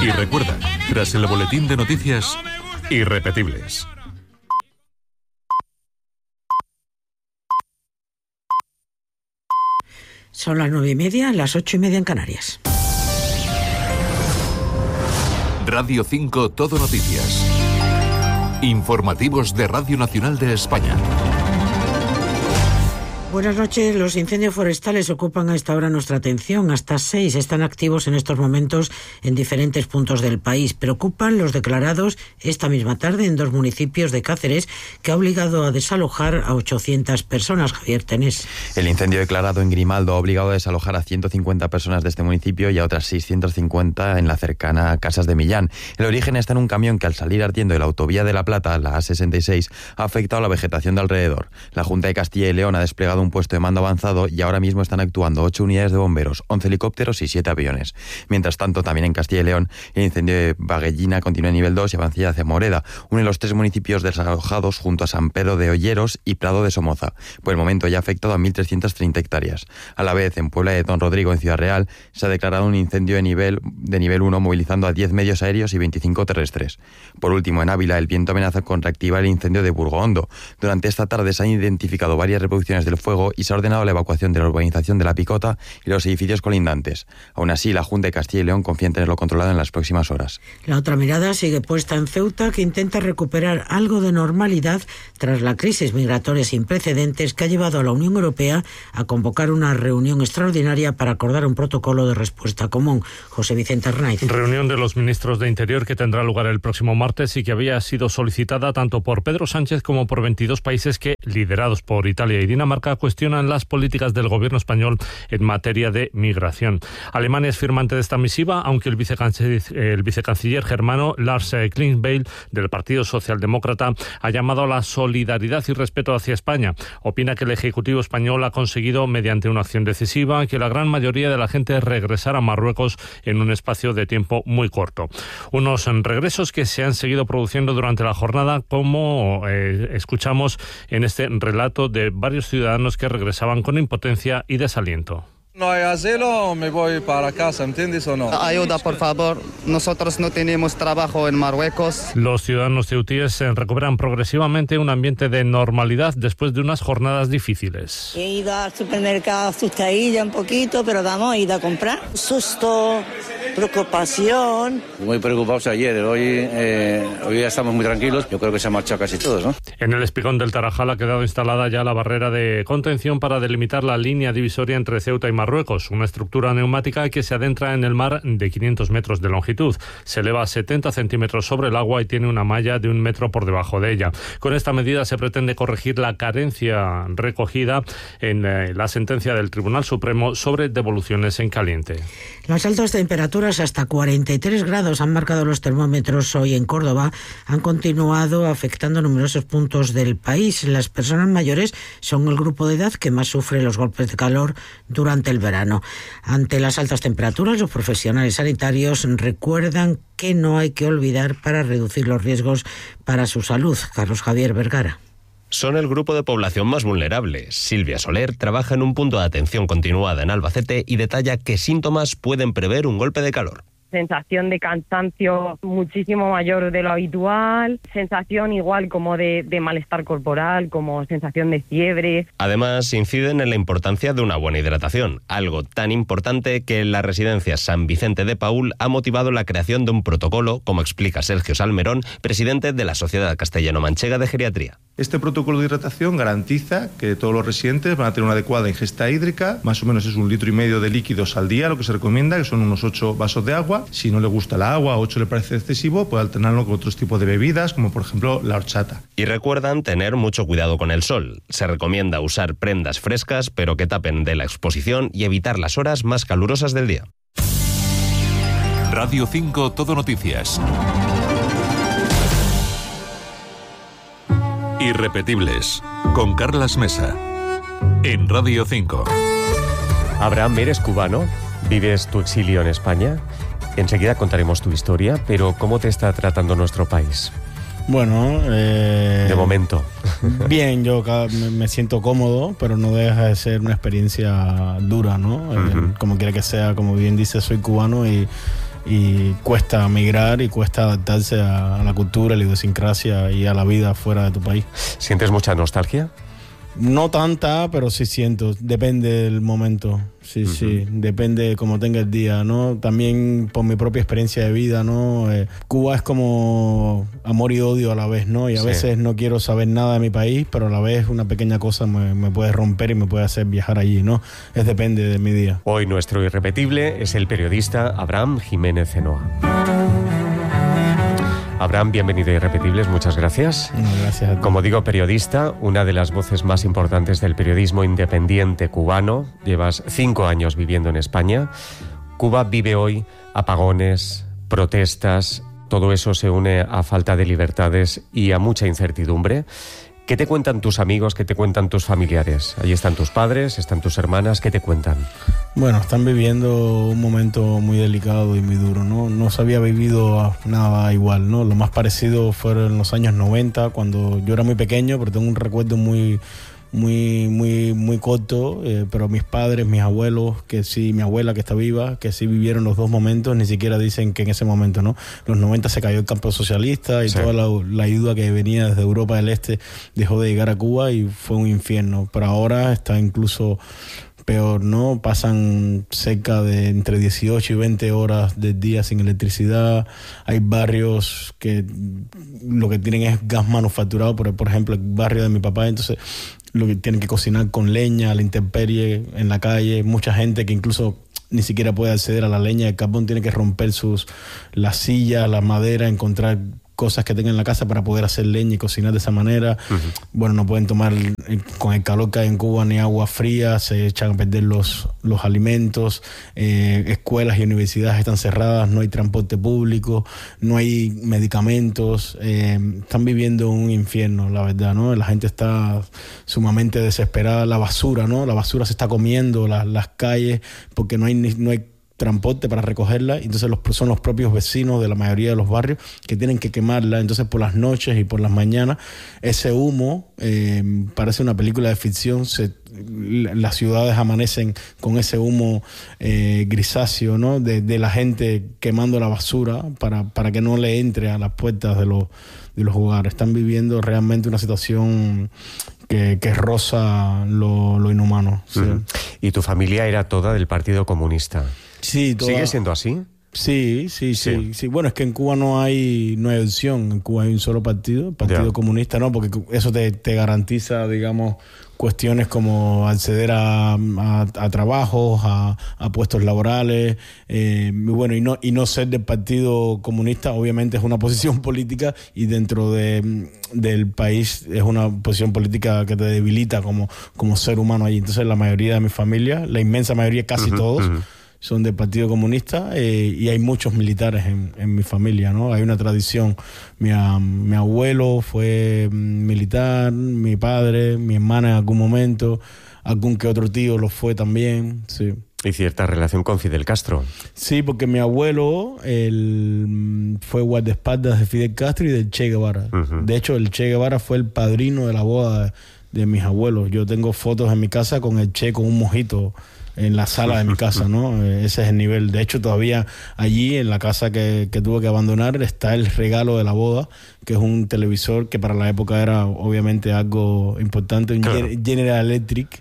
Y recuerda, tras el boletín de noticias, irrepetibles. Son las 9:30, las 8:30 en Canarias. Radio 5 Todo Noticias. Informativos de Radio Nacional de España. Buenas noches. Los incendios forestales ocupan a esta hora nuestra atención. Hasta 6 están activos en estos momentos en diferentes puntos del país. Preocupan los declarados esta misma tarde en 2 municipios de Cáceres, que ha obligado a desalojar a 800 personas. Javier Tenés. El incendio declarado en Grimaldo ha obligado a desalojar a 150 personas de este municipio y a otras 650 en la cercana Casas de Millán. El origen está en un camión que, al salir ardiendo de la autovía de La Plata, la A66, ha afectado a la vegetación de alrededor. La Junta de Castilla y León ha desplegado un puesto de mando avanzado y ahora mismo están actuando 8 unidades de bomberos, 11 helicópteros y 7 aviones. Mientras tanto, también en Castilla y León, el incendio de Baguellina continúa en nivel 2 y avanza hacia Moreda, uno de los 3 municipios desalojados junto a San Pedro de Olleros y Prado de Somoza. Por el momento ya ha afectado a 1.330 hectáreas. A la vez, en Puebla de Don Rodrigo, en Ciudad Real, se ha declarado un incendio de nivel 1, movilizando a 10 medios aéreos y 25 terrestres. Por último, en Ávila, el viento amenaza con reactivar el incendio de Burgohondo. Durante esta tarde se han identificado varias reproducciones del fuego y se ha ordenado la evacuación de la urbanización de La Picota y los edificios colindantes. Aún así, la Junta de Castilla y León confía en tenerlo controlado en las próximas horas. La otra mirada sigue puesta en Ceuta, que intenta recuperar algo de normalidad tras la crisis migratoria sin precedentes que ha llevado a la Unión Europea a convocar una reunión extraordinaria para acordar un protocolo de respuesta común. José Vicente Arnaiz. Reunión de los ministros de Interior que tendrá lugar el próximo martes y que había sido solicitada tanto por Pedro Sánchez como por 22 países que, liderados por Italia y Dinamarca, cuestionan las políticas del gobierno español en materia de migración. Alemania es firmante de esta misiva, aunque el vicecanciller germano Lars Klingbeil, del Partido Socialdemócrata, ha llamado a la solidaridad y respeto hacia España. Opina que el Ejecutivo español ha conseguido, mediante una acción decisiva, que la gran mayoría de la gente regresara a Marruecos en un espacio de tiempo muy corto. Unos regresos que se han seguido produciendo durante la jornada, como escuchamos en este relato de varios ciudadanos que regresaban con impotencia y desaliento. No hay asilo, me voy para casa, ¿entiendes o no? Ayuda, por favor. Nosotros no tenemos trabajo en Marruecos. Los ciudadanos ceutíes recuperan progresivamente un ambiente de normalidad después de unas jornadas difíciles. He ido al supermercado asustadilla un poquito, pero vamos, he ido a comprar. Susto, preocupación. Muy preocupados ayer, hoy ya estamos muy tranquilos. Yo creo que se han marchado casi todos, ¿no? En el espigón del Tarajal ha quedado instalada ya la barrera de contención para delimitar la línea divisoria entre Ceuta y Marruecos, una estructura neumática que se adentra en el mar de 500 metros de longitud. Se eleva a 70 centímetros sobre el agua y tiene una malla de 1 metro por debajo de ella. Con esta medida se pretende corregir la carencia recogida en la sentencia del Tribunal Supremo sobre devoluciones en caliente. Las altas temperaturas, hasta 43 grados, han marcado los termómetros hoy en Córdoba, han continuado afectando numerosos puntos del país. Las personas mayores son el grupo de edad que más sufre los golpes de calor durante el verano. Ante las altas temperaturas, los profesionales sanitarios recuerdan que no hay que olvidar para reducir los riesgos para su salud. Carlos Javier Vergara. Son el grupo de población más vulnerable. Silvia Soler trabaja en un punto de atención continuada en Albacete y detalla qué síntomas pueden prever un golpe de calor. Sensación de cansancio muchísimo mayor de lo habitual, sensación igual como de malestar corporal, como sensación de fiebre. Además, inciden en la importancia de una buena hidratación, algo tan importante que en la residencia San Vicente de Paúl ha motivado la creación de un protocolo, como explica Sergio Salmerón, presidente de la Sociedad Castellano-Manchega de Geriatría. Este protocolo de hidratación garantiza que todos los residentes van a tener una adecuada ingesta hídrica, más o menos es 1,5 litros de líquidos al día, lo que se recomienda, que son unos 8 vasos de agua. Si no le gusta el agua, 8 le parece excesivo, puede alternarlo con otros tipos de bebidas, como por ejemplo la horchata. Y recuerdan tener mucho cuidado con el sol. Se recomienda usar prendas frescas, pero que tapen de la exposición y evitar las horas más calurosas del día. Radio 5 Todo Noticias. Irrepetibles, con Carlas Mesa, en Radio 5. Abraham, ¿eres cubano? ¿Vives tu exilio en España? Enseguida contaremos tu historia, pero ¿cómo te está tratando nuestro país? Bueno, de momento. Bien, yo me siento cómodo, pero no deja de ser una experiencia dura, ¿no? Como quiera que sea, como bien dice, soy cubano y y cuesta migrar y cuesta adaptarse a la cultura, a la idiosincrasia y a la vida fuera de tu país. ¿Sientes mucha nostalgia? No tanta, pero sí siento. Depende del momento. Sí, depende de cómo tenga el día, ¿no? También por mi propia experiencia de vida, ¿no? Cuba es como amor y odio a la vez, ¿no? Y a veces no quiero saber nada de mi país, pero a la vez una pequeña cosa me puede romper y me puede hacer viajar allí, ¿no? Depende de mi día. Hoy nuestro irrepetible es el periodista Abraham Jiménez Zenoa. Abraham, bienvenido a Irrepetibles, muchas gracias. Gracias a ti. Como digo, periodista, una de las voces más importantes del periodismo independiente cubano. Llevas 5 años viviendo en España. Cuba vive hoy apagones, protestas, todo eso se une a falta de libertades y a mucha incertidumbre. ¿Qué te cuentan tus amigos? ¿Qué te cuentan tus familiares? Allí están tus padres, están tus hermanas. ¿Qué te cuentan? Bueno, están viviendo un momento muy delicado y muy duro, ¿no? No se había vivido nada igual, ¿no? Lo más parecido fueron en los años 90, cuando yo era muy pequeño, pero tengo un recuerdo muy corto, pero mis padres, mis abuelos, que sí, mi abuela que está viva, que sí vivieron los dos momentos, ni siquiera dicen que en ese momento, ¿no? Los 90 se cayó el campo socialista y toda la ayuda que venía desde Europa del Este dejó de llegar a Cuba y fue un infierno, pero ahora está incluso peor, ¿no? Pasan cerca de entre 18 y 20 horas del día sin electricidad. Hay barrios que lo que tienen es gas manufacturado, por ejemplo, el barrio de mi papá, entonces lo que tienen que cocinar con leña, a la intemperie, en la calle. Mucha gente que incluso ni siquiera puede acceder a la leña, el carbón, tiene que romper las sillas, la madera, encontrar cosas que tengan en la casa para poder hacer leña y cocinar de esa manera. Bueno, no pueden tomar con el calor que hay en Cuba ni agua fría, se echan a perder los alimentos, escuelas y universidades están cerradas, no hay transporte público, no hay medicamentos, están viviendo un infierno, la verdad, ¿no? La gente está sumamente desesperada, la basura, ¿no? La basura se está comiendo las calles porque no hay transporte para recogerla, entonces son los propios vecinos de la mayoría de los barrios que tienen que quemarla, entonces por las noches y por las mañanas ese humo parece una película de ficción, las ciudades amanecen con ese humo grisáceo, ¿no? de la gente quemando la basura para que no le entre a las puertas de los hogares. Están viviendo realmente una situación que roza lo inhumano. Sí. ¿Y tu familia era toda del Partido Comunista? Sí, ¿Sigue siendo así? Sí. Bueno, es que en Cuba no hay opción. En Cuba hay un solo partido, el Partido Comunista, ¿no? Porque eso te garantiza, digamos, cuestiones como acceder a trabajos, a puestos laborales, bueno, y no ser del Partido Comunista, obviamente es una posición política y dentro del país es una posición política que te debilita como ser humano allí. Entonces la mayoría de mi familia, la inmensa mayoría, casi todos, son del Partido Comunista, y hay muchos militares en mi familia, ¿no? Hay una tradición. Mi abuelo fue militar, mi padre, mi hermana en algún momento, algún que otro tío lo fue también, sí. ¿Y cierta relación con Fidel Castro? Sí, porque mi abuelo fue guardaespaldas de Fidel Castro y del Che Guevara. De hecho, el Che Guevara fue el padrino de la boda de mis abuelos. Yo tengo fotos en mi casa con el Che con un mojito en la sala de mi casa, ¿no? Ese es el nivel. De hecho, todavía allí, en la casa que tuve que abandonar, está el regalo de la boda, que es un televisor que para la época era obviamente algo importante, un General Electric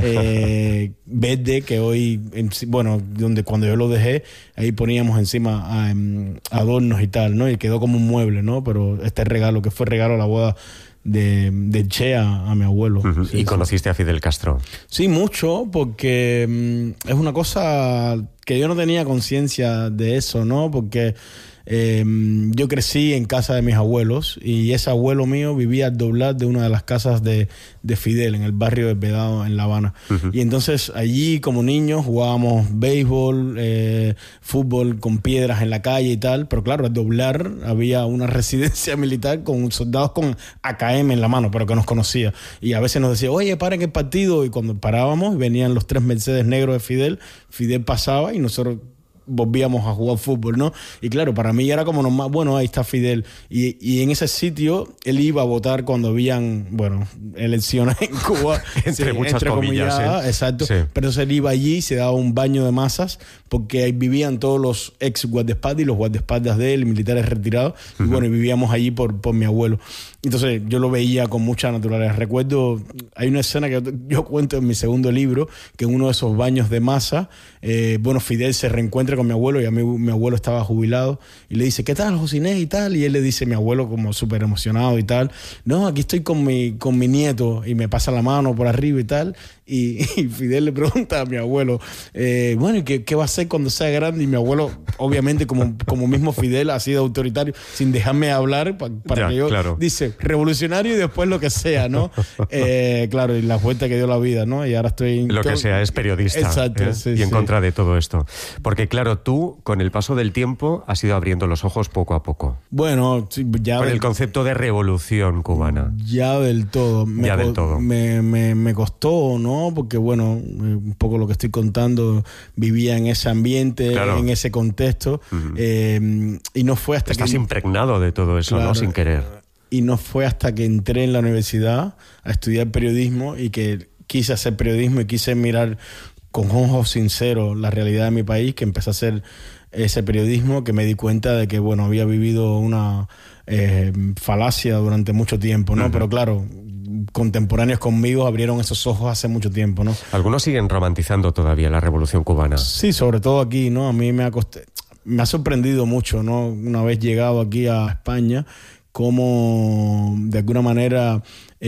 verde, que hoy, cuando yo lo dejé, ahí poníamos encima adornos y tal, ¿no? Y quedó como un mueble, ¿no? Pero este regalo, que fue regalo a la boda de Che a mi abuelo. ¿Y conociste a Fidel Castro? Sí, mucho, porque es una cosa que yo no tenía conciencia de eso, ¿no? Porque yo crecí en casa de mis abuelos y ese abuelo mío vivía al doblar de una de las casas de Fidel en el barrio de Vedado, en La Habana. Y entonces allí como niños jugábamos béisbol, fútbol con piedras en la calle y tal, pero claro, al doblar había una residencia militar con soldados con AKM en la mano, pero que nos conocía, y a veces nos decía, oye, paren el partido, y cuando parábamos venían los 3 Mercedes negros de Fidel pasaba y nosotros volvíamos a jugar fútbol, ¿no? Y claro, para mí era como normal, bueno, ahí está Fidel. Y en ese sitio él iba a votar cuando habían, bueno, elecciones en Cuba. entre muchas comillas. Exacto. Sí. Pero entonces él iba allí y se daba un baño de masas porque ahí vivían todos los ex guardaespaldas y los guardaespaldas de él, militares retirados. Y bueno, vivíamos allí por mi abuelo. Entonces yo lo veía con mucha naturaleza. Recuerdo, hay una escena que yo cuento en mi segundo libro, que en uno de esos baños de masa, bueno, Fidel se reencuentra con mi abuelo y a mí mi abuelo estaba jubilado y le dice, ¿qué tal, Josiné? Y tal, y él le dice, mi abuelo como súper emocionado y tal, no, aquí estoy con mi nieto, y me pasa la mano por arriba y tal, y Fidel le pregunta a mi abuelo, bueno, ¿y qué va a hacer cuando sea grande? Y mi abuelo, obviamente como mismo Fidel, ha sido autoritario, sin dejarme hablar, para que yo, claro, dice, revolucionario y después lo que sea, ¿no? Claro, y la vuelta que dio la vida, ¿no? Y ahora estoy... Lo que sea, es periodista. Exacto, sí, y en contra de todo esto. Porque claro, tú, con el paso del tiempo, has ido abriendo los ojos poco a poco. Bueno, ya... Con el concepto de revolución cubana. Ya del todo. Del todo. Me costó, ¿no? Porque, bueno, un poco lo que estoy contando, vivía en ese ambiente, claro, en ese contexto, y no fue hasta Estás impregnado de todo eso, claro, ¿no? Sin querer. Y no fue hasta que entré en la universidad a estudiar periodismo y que quise hacer periodismo y quise mirar con ojos sinceros la realidad de mi país, que empecé a hacer ese periodismo, que me di cuenta de que, bueno, había vivido una falacia durante mucho tiempo, ¿no? Pero claro, contemporáneos conmigo abrieron esos ojos hace mucho tiempo, ¿no? Algunos siguen romantizando todavía la Revolución Cubana. Sí, sobre todo aquí, ¿no? A mí me ha sorprendido mucho, ¿no? Una vez llegado aquí a España, cómo de alguna manera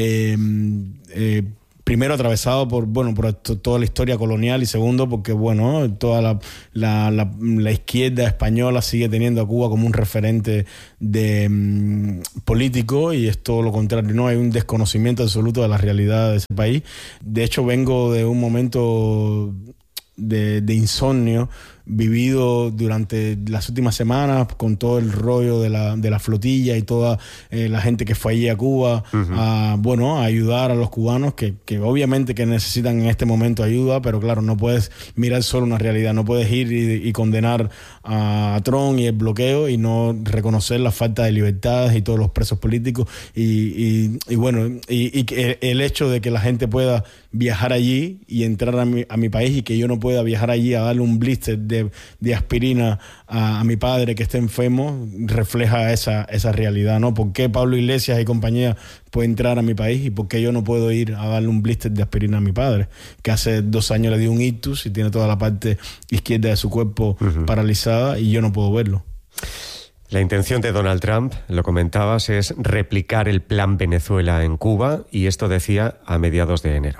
primero atravesado por toda la historia colonial, y segundo porque, bueno, toda la izquierda española sigue teniendo a Cuba como un referente de político, y es todo lo contrario, ¿no? Hay un desconocimiento absoluto de la realidad de ese país. De hecho, vengo de un momento de insomnio vivido durante las últimas semanas con todo el rollo de la flotilla y toda la gente que fue allí a Cuba a ayudar a los cubanos que obviamente que necesitan en este momento ayuda, pero claro, no puedes mirar solo una realidad, no puedes ir y condenar a Trump y el bloqueo y no reconocer la falta de libertades y todos los presos políticos y el hecho de que la gente pueda viajar allí y entrar a mi país, y que yo no pueda viajar allí a darle un blister de aspirina a mi padre que esté enfermo, refleja esa realidad, ¿no? ¿Por qué Pablo Iglesias y compañía puede entrar a mi país y por qué yo no puedo ir a darle un blister de aspirina a mi padre, que hace 2 años le dio un ictus y tiene toda la parte izquierda de su cuerpo paralizada y yo no puedo verlo? La intención de Donald Trump, lo comentabas, es replicar el plan Venezuela en Cuba, y esto decía a mediados de enero.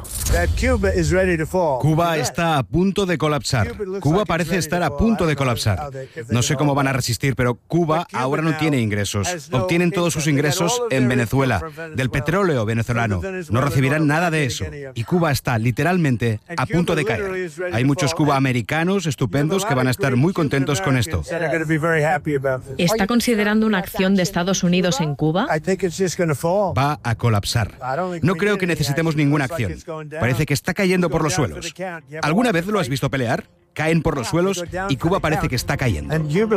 Cuba está a punto de colapsar. Cuba parece estar a punto de colapsar. No sé cómo van a resistir, pero Cuba ahora no tiene ingresos. Obtienen todos sus ingresos en Venezuela, del petróleo venezolano. No recibirán nada de eso. Y Cuba está literalmente a punto de caer. Hay muchos cubaamericanos estupendos que van a estar muy contentos con esto. ¿Está considerando una acción de Estados Unidos en Cuba? Va a colapsar. No creo que necesitemos ninguna acción. Parece que está cayendo por los suelos. ¿Alguna vez lo has visto pelear? Caen por los suelos y Cuba parece que está cayendo.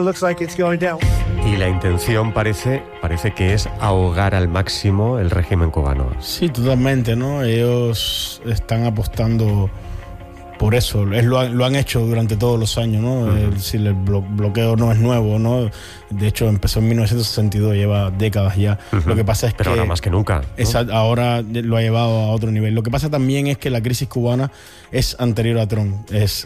Y la intención parece que es ahogar al máximo el régimen cubano. Sí, totalmente, ¿no? Ellos están apostando por eso, lo han hecho durante todos los años, ¿no? Es decir, el bloqueo no es nuevo, ¿no? De hecho, empezó en 1962, lleva décadas ya. Lo que pasa es Pero ahora más que nunca, ¿no? Ahora lo ha llevado a otro nivel. Lo que pasa también es que la crisis cubana es anterior a Trump. Es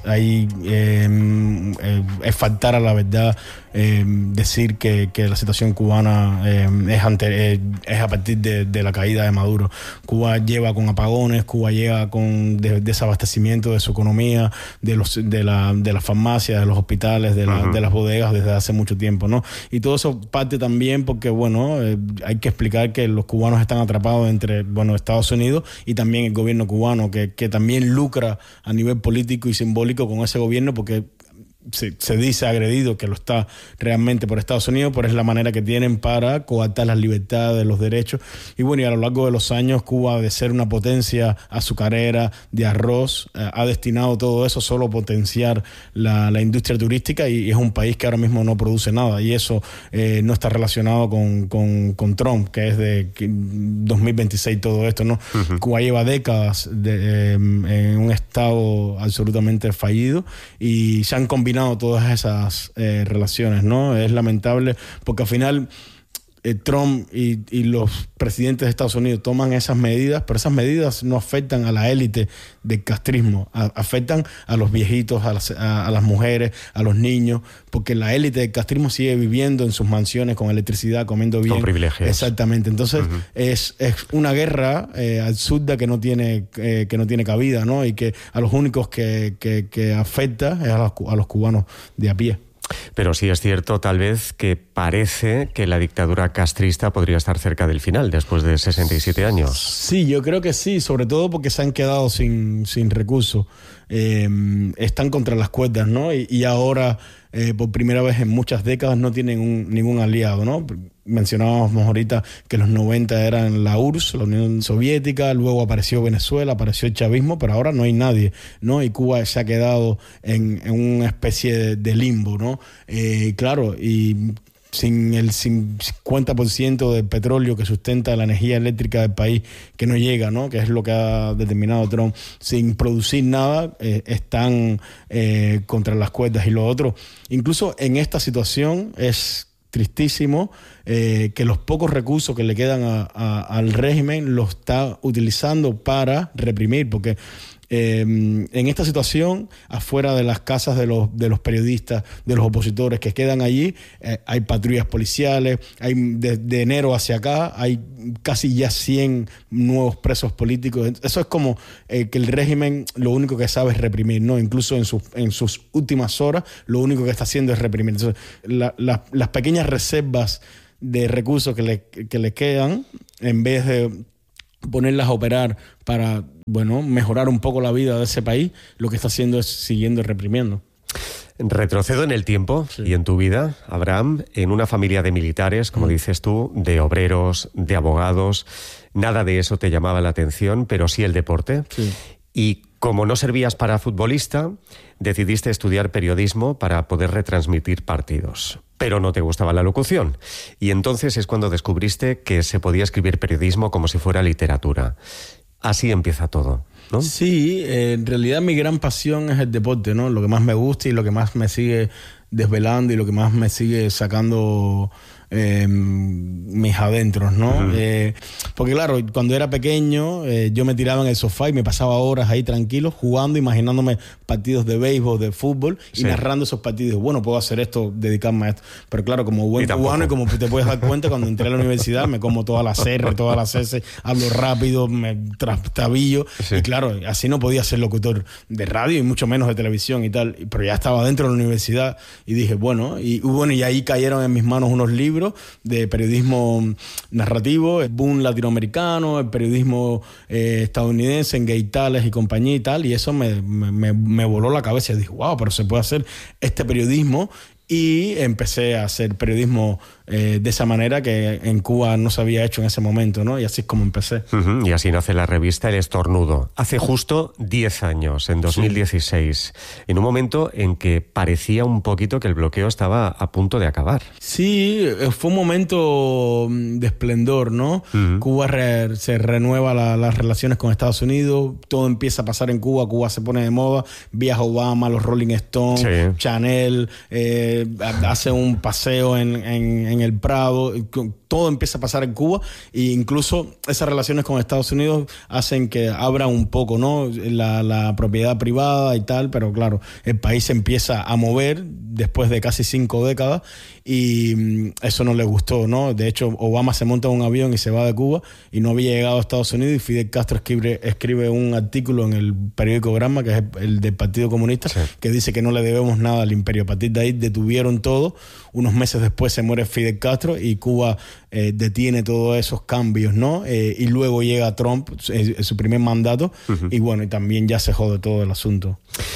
faltar a la verdad decir que la situación cubana es a partir de la caída de Maduro. Cuba lleva con apagones, Cuba llega con desabastecimiento de su economía, de las farmacias, de los hospitales, de las bodegas desde hace mucho tiempo, ¿no? Y todo eso parte también porque, bueno, hay que explicar que los cubanos están atrapados entre, Estados Unidos y también el gobierno cubano, que también lucra a nivel político y simbólico con ese gobierno, porque se dice agredido, que lo está realmente por Estados Unidos, pero es la manera que tienen para coartar las libertades, los derechos. Y bueno, y a lo largo de los años, Cuba, de ser una potencia azucarera, de arroz, ha destinado todo eso solo a potenciar la industria turística, y es un país que ahora mismo no produce nada, y eso no está relacionado con Trump, que es de 2026 todo esto, ¿no? Uh-huh. Cuba lleva décadas en un estado absolutamente fallido, y se han combinado todas esas relaciones, ¿no? Es lamentable porque al final Trump y los presidentes de Estados Unidos toman esas medidas, pero esas medidas no afectan a la élite del castrismo, afectan a los viejitos, a las mujeres, a los niños, porque la élite del castrismo sigue viviendo en sus mansiones con electricidad, comiendo bien. Con privilegios. Exactamente. Entonces, uh-huh, es una guerra absurda que no tiene cabida, ¿no? Y que a los únicos que afecta es a los cubanos de a pie. Pero sí es cierto, tal vez, que parece que la dictadura castrista podría estar cerca del final, después de 67 años. Sí, yo creo que sí, sobre todo porque se han quedado sin recursos. Están contra las cuerdas, ¿no? Y ahora, por primera vez en muchas décadas, no tienen ningún aliado, ¿no? Mencionábamos ahorita que los 90 eran la URSS, la Unión Soviética, luego apareció Venezuela, apareció el chavismo, pero ahora no hay nadie, ¿no? Y Cuba se ha quedado en una especie de limbo, ¿no? Claro, y sin el 50% del petróleo que sustenta la energía eléctrica del país, que no llega, ¿no? Que es lo que ha determinado Trump, sin producir nada, están contra las cuerdas. Y lo otro, incluso en esta situación es tristísimo que los pocos recursos que le quedan al régimen los está utilizando para reprimir, porque en esta situación, afuera de las casas de los periodistas, de los opositores que quedan allí, hay patrullas policiales, hay de enero hacia acá, hay casi ya 100 nuevos presos políticos. Eso es como que el régimen lo único que sabe es reprimir, ¿no? Incluso en sus últimas horas, lo único que está haciendo es reprimir. Entonces, las pequeñas reservas de recursos que le quedan, en vez de ponerlas a operar para, bueno, mejorar un poco la vida de ese país, lo que está haciendo es siguiendo reprimiendo. Retrocedo en el tiempo, sí, y en tu vida, Abraham, en una familia de militares, como dices tú, de obreros, de abogados. Nada de eso te llamaba la atención, pero sí el deporte. Sí. Y como no servías para futbolista, decidiste estudiar periodismo para poder retransmitir partidos. Pero no te gustaba la locución. Y entonces es cuando descubriste que se podía escribir periodismo como si fuera literatura. Así empieza todo, ¿no? Sí, en realidad mi gran pasión es el deporte, ¿no? Lo que más me gusta y lo que más me sigue desvelando y lo que más me sigue sacando mis adentros, ¿no? Uh-huh. Porque claro, cuando era pequeño yo me tiraba en el sofá y me pasaba horas ahí tranquilo jugando, imaginándome partidos de béisbol, de fútbol, y sí, narrando esos partidos. Bueno, puedo hacer esto, dedicarme a esto. Pero claro, como buen cubano, y como te puedes dar cuenta, cuando entré a la universidad me como todas las R, todas las S, hablo rápido, me trastabillo, sí, y claro, así no podía ser locutor de radio y mucho menos de televisión y tal. Pero ya estaba dentro de la universidad y dije, y ahí cayeron en mis manos unos libros de periodismo narrativo, el boom latinoamericano, el periodismo estadounidense en Gaitales y compañía y tal, y eso me voló la cabeza y dije, wow, pero se puede hacer este periodismo. Y empecé a hacer periodismo de esa manera que en Cuba no se había hecho en ese momento, ¿no? Y así es como empecé. Uh-huh. Y así nace la revista El Estornudo. Hace justo 10 años, en 2016, sí, en un momento en que parecía un poquito que el bloqueo estaba a punto de acabar. Sí, fue un momento de esplendor, ¿no? Uh-huh. Cuba se renueva las relaciones con Estados Unidos, todo empieza a pasar en Cuba, Cuba se pone de moda, viaja Obama, los Rolling Stones, sí, Chanel, hace un paseo en el Prado, todo empieza a pasar en Cuba, e incluso esas relaciones con Estados Unidos hacen que abra un poco, ¿no? la propiedad privada y tal, pero claro, el país se empieza a mover después de casi 5 décadas y eso no le gustó, ¿no? De hecho, Obama se monta en un avión y se va de Cuba y no había llegado a Estados Unidos, y Fidel Castro escribe un artículo en el periódico Gramma, que es el del Partido Comunista, sí, que dice que no le debemos nada al imperio. A partir de ahí detuvieron todo. Unos meses después se muere Fidel Castro y Cuba detiene todos esos cambios, ¿no? Y luego llega Trump, su primer mandato, uh-huh, y bueno, y también ya se jode todo el asunto.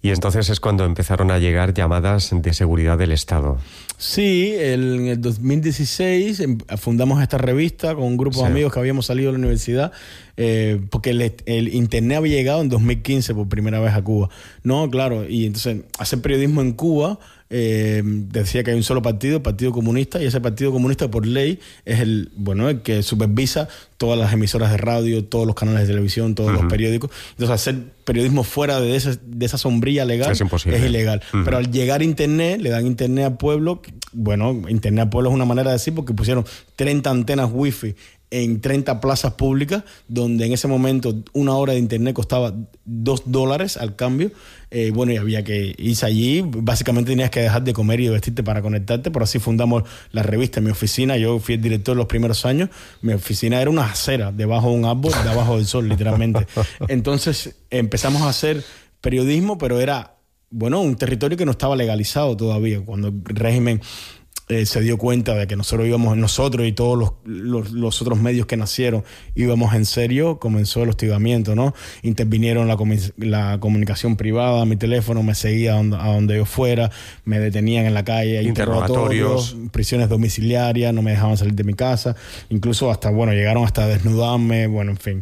Y entonces es cuando empezaron a llegar llamadas de seguridad del Estado. Sí, en el 2016 fundamos esta revista con un grupo de amigos que habíamos salido de la universidad, porque el Internet había llegado en 2015 por primera vez a Cuba. No, claro, y entonces hacer periodismo en Cuba, decía que hay un solo partido, el Partido Comunista, y ese Partido Comunista por ley es el que supervisa todas las emisoras de radio, todos los canales de televisión, todos los periódicos. Entonces hacer periodismo fuera de esa sombrilla legal es ilegal. Pero al llegar Internet, le dan Internet al pueblo. Bueno, Internet al pueblo es una manera de decir, porque pusieron 30 antenas wifi en 30 plazas públicas, donde en ese momento una hora de internet costaba $2 al cambio. Y había que irse allí. Básicamente tenías que dejar de comer y de vestirte para conectarte. Por así fundamos la revista. En mi oficina, yo fui el director los primeros años, mi oficina era una acera debajo de un árbol, debajo del sol, literalmente. Entonces empezamos a hacer periodismo, pero era un territorio que no estaba legalizado todavía. Cuando el régimen se dio cuenta de que nosotros y todos los otros medios que nacieron íbamos en serio, comenzó el hostigamiento, ¿no? Intervinieron la comunicación privada, mi teléfono me seguía a donde yo fuera, me detenían en la calle, interrogatorios, prisiones domiciliarias, no me dejaban salir de mi casa, incluso hasta, llegaron hasta desnudarme, en fin,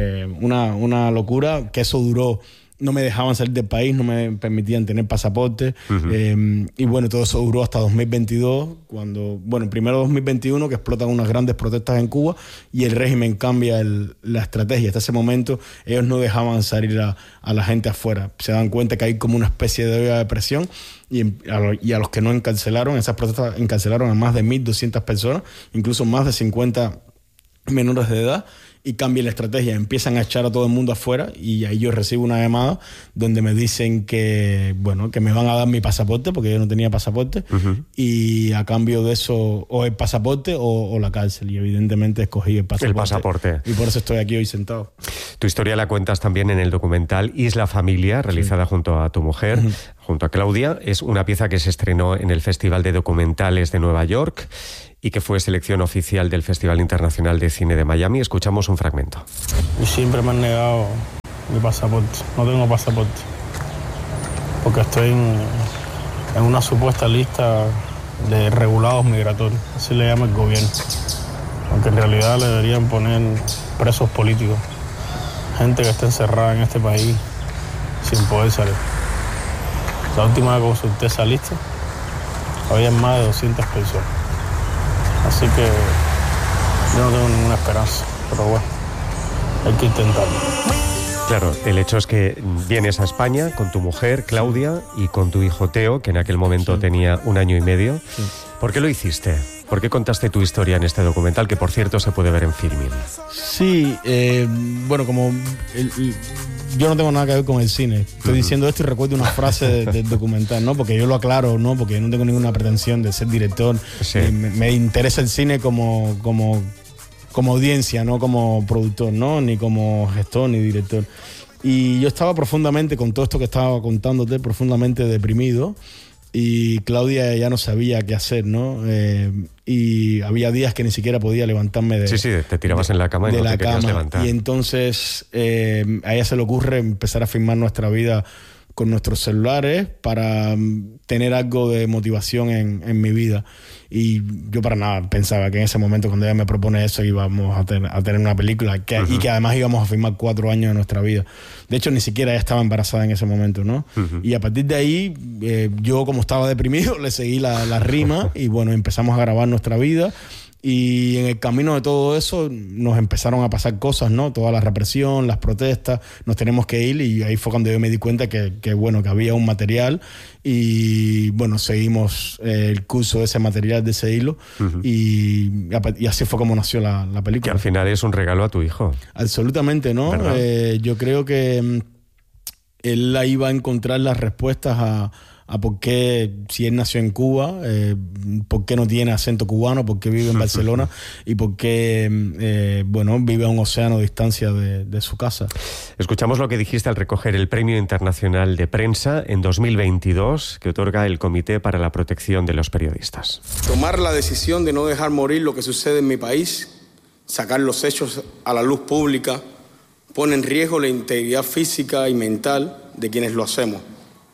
una locura, que eso duró. No me dejaban salir del país, no me permitían tener pasaporte. Todo eso duró hasta 2022, cuando, primero 2021, que explotan unas grandes protestas en Cuba y el régimen cambia la estrategia. Hasta ese momento ellos no dejaban salir a la gente afuera. Se dan cuenta que hay como una especie de olla de presión y a los que no encarcelaron, esas protestas encarcelaron a más de 1.200 personas, incluso más de 50 menores de edad. Y cambia la estrategia, empiezan a echar a todo el mundo afuera y ahí yo recibo una llamada donde me dicen que me van a dar mi pasaporte, porque yo no tenía pasaporte, y a cambio de eso o el pasaporte o la cárcel, y evidentemente escogí el pasaporte. Y por eso estoy aquí hoy sentado. Tu historia la cuentas también en el documental Isla Familia, realizada junto a tu mujer, junto a Claudia. Es una pieza que se estrenó en el Festival de Documentales de Nueva York y que fue selección oficial del Festival Internacional de Cine de Miami. Escuchamos un fragmento. Y siempre me han negado mi pasaporte. No tengo pasaporte. Porque estoy en una supuesta lista de regulados migratorios. Así le llama el gobierno. Aunque en realidad le deberían poner presos políticos. Gente que está encerrada en este país sin poder salir. La última vez que consulté esa lista, había más de 200 personas. Así que yo no tengo ninguna esperanza, pero bueno, hay que intentarlo. Claro, el hecho es que vienes a España con tu mujer, Claudia, y con tu hijo Teo, que en aquel momento tenía 1 año y medio. Sí. ¿Por qué lo hiciste? ¿Por qué contaste tu historia en este documental, que por cierto se puede ver en Filmin? Sí, como yo no tengo nada que ver con el cine. Estoy diciendo esto y recuerdo una frase del documental, ¿no? Porque yo lo aclaro, ¿no? Porque yo no tengo ninguna pretensión de ser director. Sí. Me interesa el cine como audiencia, no como productor, ¿no? Ni como gestor ni director. Y yo estaba profundamente, con todo esto que estaba contándote, profundamente deprimido. Y Claudia ya no sabía qué hacer, ¿no? Y había días que ni siquiera podía levantarme de... Sí, te tirabas en la cama y no te querías levantar. Y entonces a ella se le ocurre empezar a filmar nuestra vida con nuestros celulares para tener algo de motivación en mi vida. Y yo para nada pensaba que en ese momento, cuando ella me propone eso, íbamos a tener una película y que además íbamos a filmar 4 años de nuestra vida. De hecho, ni siquiera ella estaba embarazada en ese momento, ¿no? Y a partir de ahí, yo como estaba deprimido, le seguí la rima y empezamos a grabar nuestra vida. Y en el camino de todo eso nos empezaron a pasar cosas, ¿no? Toda la represión, las protestas, nos tenemos que ir, y ahí fue cuando yo me di cuenta que había un material y seguimos el curso de ese material, de ese hilo, y así fue como nació la película. Que al final es un regalo a tu hijo. Absolutamente, ¿no? Yo creo que él ahí va a encontrar las respuestas a por qué, si él nació en Cuba, por qué no tiene acento cubano, por qué vive en Barcelona y por qué vive a un océano de distancia de su casa. Escuchamos lo que dijiste al recoger el Premio Internacional de Prensa en 2022 que otorga el Comité para la Protección de los Periodistas. Tomar la decisión de no dejar morir lo que sucede en mi país, sacar los hechos a la luz pública, pone en riesgo la integridad física y mental de quienes lo hacemos.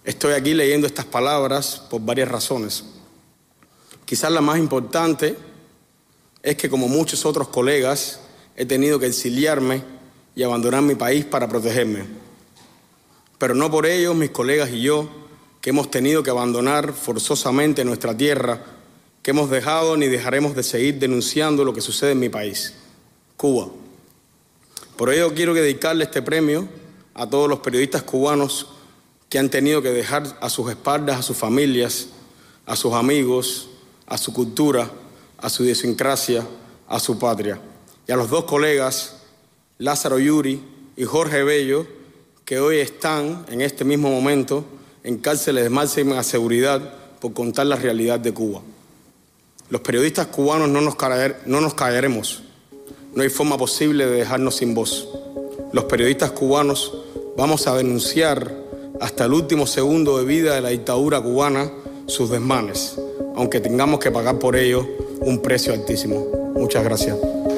Estoy aquí leyendo estas palabras por varias razones. Quizás la más importante es que, como muchos otros colegas, he tenido que exiliarme y abandonar mi país para protegerme. Pero no por ello mis colegas y yo, que hemos tenido que abandonar forzosamente nuestra tierra, que hemos dejado ni dejaremos de seguir denunciando lo que sucede en mi país, Cuba. Por ello quiero dedicarle este premio a todos los periodistas cubanos que han tenido que dejar a sus espaldas a sus familias, a sus amigos, a su cultura, a su idiosincrasia, a su patria. Y a los dos colegas, Lázaro Yuri y Jorge Bello, que hoy están en este mismo momento en cárceles de máxima seguridad por contar la realidad de Cuba. Los periodistas cubanos no nos callaremos. No hay forma posible de dejarnos sin voz. Los periodistas cubanos vamos a denunciar hasta el último segundo de vida de la dictadura cubana sus desmanes, aunque tengamos que pagar por ello un precio altísimo. Muchas gracias.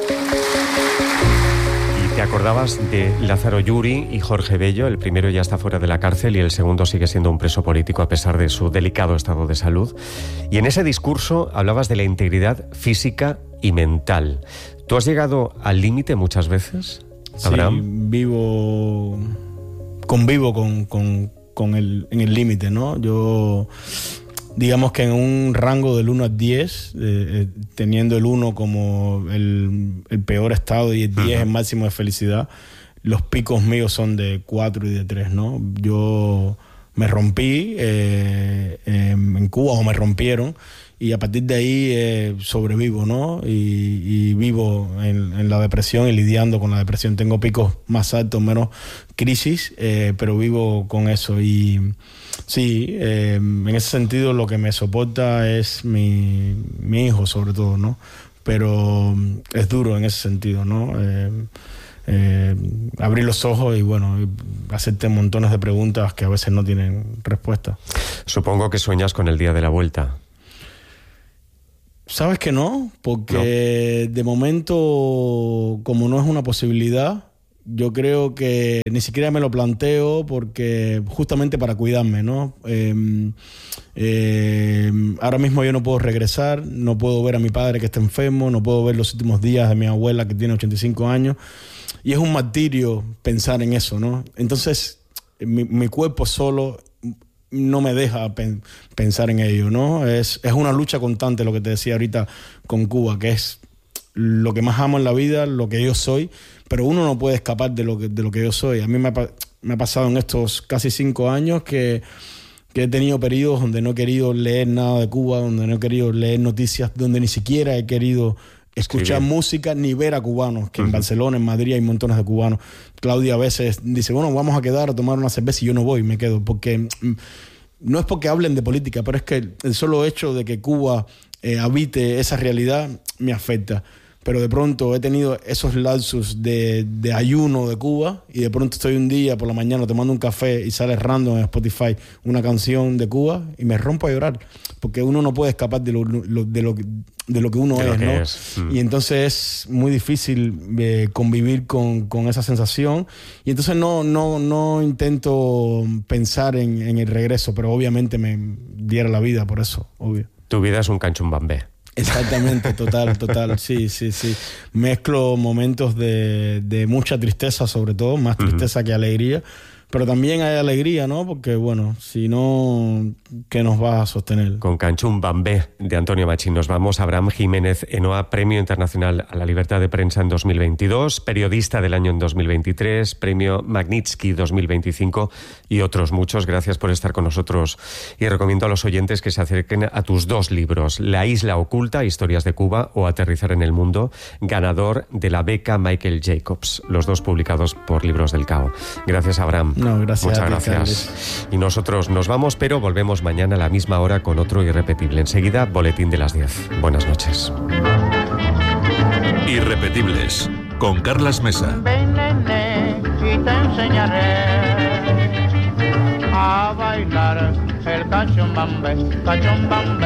¿Te acordabas de Lázaro Yuri y Jorge Bello? El primero ya está fuera de la cárcel y el segundo sigue siendo un preso político a pesar de su delicado estado de salud. Y en ese discurso hablabas de la integridad física y mental. ¿Tú has llegado al límite muchas veces, Abraham? Sí, convivo en el límite, ¿no? Yo, digamos que en un rango del 1 al 10, teniendo el 1 como el peor estado y el 10 el máximo de felicidad, los picos míos son de 4 y de 3, ¿no? Yo me rompí en Cuba, o me rompieron, y a partir de ahí sobrevivo, ¿no? Y vivo en la depresión y lidiando con la depresión. Tengo picos más altos, menos crisis, pero vivo con eso. Y sí, en ese sentido lo que me soporta es mi hijo, sobre todo, ¿no? Pero es duro en ese sentido, ¿no? Abrir los ojos y, bueno, hacerte montones de preguntas que a veces no tienen respuesta. Supongo que sueñas con el día de la vuelta. ¿Sabes que no? Porque de momento, como no es una posibilidad, yo creo que ni siquiera me lo planteo, porque justamente para cuidarme, ¿no? Ahora mismo yo no puedo regresar, no puedo ver a mi padre que está enfermo, no puedo ver los últimos días de mi abuela que tiene 85 años, y es un martirio pensar en eso, ¿no? Entonces, mi cuerpo solo no me deja pensar en ello, ¿no? Es una lucha constante, lo que te decía ahorita con Cuba, que es lo que más amo en la vida, lo que yo soy, pero uno no puede escapar de lo que yo soy. A mí me ha pasado en estos casi 5 años que he tenido periodos donde no he querido leer nada de Cuba, donde no he querido leer noticias, donde ni siquiera he querido escuchar música ni ver a cubanos, que en Barcelona, en Madrid hay montones de cubanos. Claudia a veces dice, bueno, vamos a quedar a tomar una cerveza, y yo no voy, me quedo, porque no es porque hablen de política, pero es que el solo hecho de que Cuba habite esa realidad me afecta. Pero de pronto he tenido esos lapsus de ayuno de Cuba, y de pronto estoy un día por la mañana tomando un café y sale random en Spotify una canción de Cuba y me rompo a llorar, porque uno no puede escapar de lo que uno es, ¿no? Y entonces es muy difícil convivir con esa sensación, y entonces no intento pensar en el regreso, pero obviamente me diera la vida por eso, obvio. Tu vida es un canchumbambé. Exactamente, total, sí. Mezclo momentos de mucha tristeza, sobre todo, más tristeza que alegría, pero también hay alegría, ¿no? Porque, bueno, si no, ¿qué nos va a sostener? Con Canchumbambé, de Antonio Machín, nos vamos. Abraham Jiménez Enoa, Premio Internacional a la Libertad de Prensa en 2022, Periodista del Año en 2023, Premio Magnitsky 2025 y otros muchos. Gracias por estar con nosotros, y recomiendo a los oyentes que se acerquen a tus 2 libros, La Isla Oculta, Historias de Cuba, o Aterrizar en el Mundo, ganador de la beca Michael Jacobs, los 2 publicados por Libros del Cao. Gracias, Abraham. No, gracias. Muchas a ti, gracias. Carles. Y nosotros nos vamos, pero volvemos mañana a la misma hora con otro irrepetible. Enseguida, boletín de las 10. Buenas noches. Irrepetibles, con Carlas Mesa. Ven, nene, y te enseñaré a bailar el cachumbambe.